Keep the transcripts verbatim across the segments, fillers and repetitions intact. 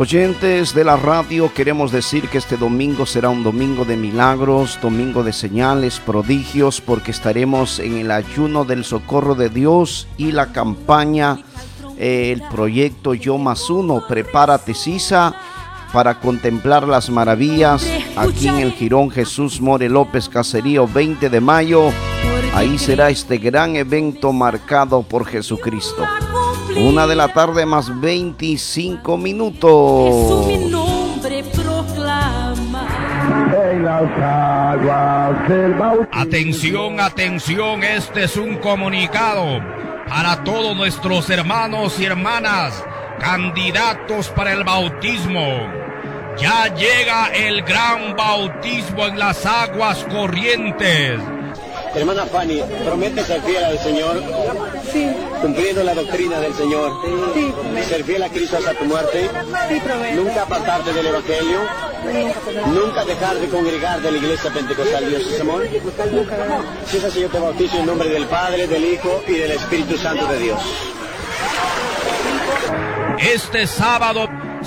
Oyentes de la radio, queremos decir que este domingo será un domingo de milagros, domingo de señales, prodigios, porque estaremos en el ayuno del socorro de Dios y la campaña, eh, el proyecto Yo Más Uno. Prepárate, Sisa, para contemplar las maravillas aquí en el Jirón Jesús More López Caserío, veinte de mayo. Ahí será este gran evento marcado por Jesucristo. Una de la tarde más veinticinco minutos. Jesús mi nombre proclama. Atención, atención, este es un comunicado para todos nuestros hermanos y hermanas, candidatos para el bautismo. Ya llega el gran bautismo en las aguas corrientes. Hermana Fanny, ¿promete ser fiel al Señor? Sí. Cumpliendo la doctrina del Señor. Sí, prometo. Ser fiel a Cristo hasta tu muerte. Sí, prometo. Nunca apartarte del Evangelio. Nunca dejar de congregar de la Iglesia Pentecostal Dios es Amor. Si es así, yo te bautizo en nombre del Padre, del Hijo y del Espíritu Santo de Dios. Este sábado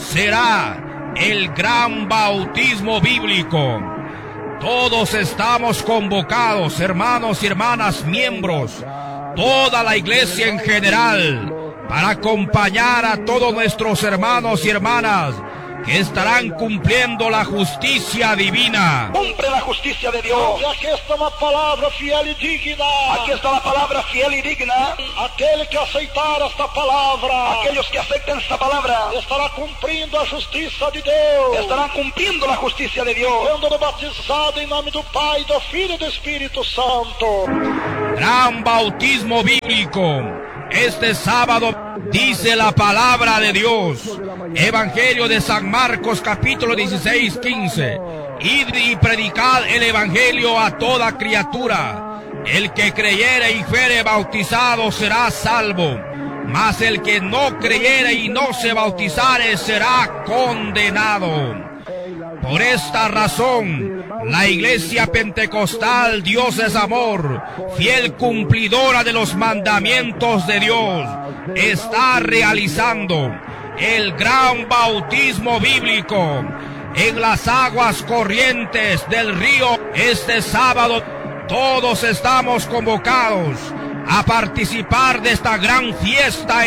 será el gran bautismo bíblico. Todos estamos convocados, hermanos y hermanas, miembros, toda la iglesia en general, para acompañar a todos nuestros hermanos y hermanas que estarán cumpliendo la justicia divina. Cumple la justicia de Dios. Y aquí está la palabra fiel y digna. Aquí está la palabra fiel y digna. Aquel que aceitar esta palabra, aquellos que acepten esta palabra, estará cumprindo a justiça de Deus. Estarán cumpliendo la justicia de Dios. Sendo batizado em nome do Pai, do Filho e do Espírito Santo. Gran bautismo bíblico. Este sábado dice la palabra de Dios. Evangelio de San Marcos, capítulo dieciséis, quince. Id y predicad el evangelio a toda criatura. El que creyere y fuere bautizado será salvo, mas el que no creyere y no se bautizare será condenado. Por esta razón, la Iglesia Pentecostal Dios es Amor, fiel cumplidora de los mandamientos de Dios, está realizando el gran bautismo bíblico en las aguas corrientes del río. Este sábado todos estamos convocados a participar de esta gran fiesta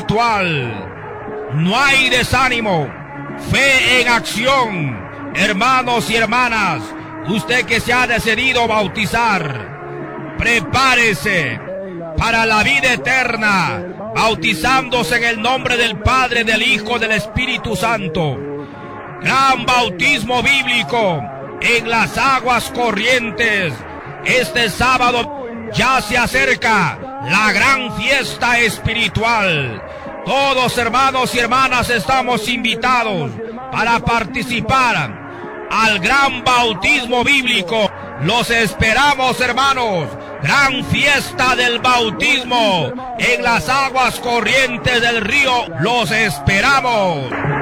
espiritual. No hay desánimo, fe en acción. Hermanos y hermanas, usted que se ha decidido bautizar, prepárese para la vida eterna, bautizándose en el nombre del Padre, del Hijo, del Espíritu Santo. Gran bautismo bíblico en las aguas corrientes. Este sábado ya se acerca la gran fiesta espiritual. Todos, hermanos y hermanas, estamos invitados para participar al gran bautismo bíblico. Los esperamos, hermanos. Gran fiesta del bautismo en las aguas corrientes del río. Los esperamos.